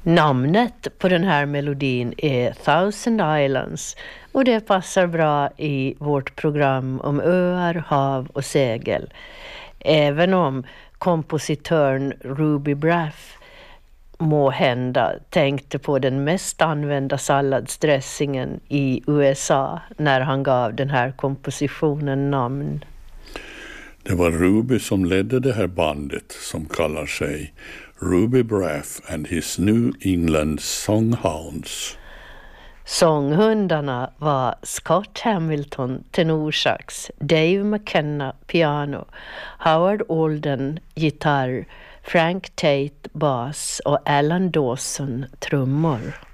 Namnet på den här melodin är Thousand Islands och det passar bra i vårt program om öar, hav och segel. Även om kompositören Ruby Braff må hända tänkte på den mest använda salladsdressingen i USA när han gav den här kompositionen namn. Det var Ruby som ledde det här bandet som kallar sig Ruby Braff and his New England Songhounds. Sånghundarna var Scott Hamilton, tenorsax, Dave McKenna, piano, Howard Alden, gitarr, Frank Tate, bas och Alan Dawson, trummor.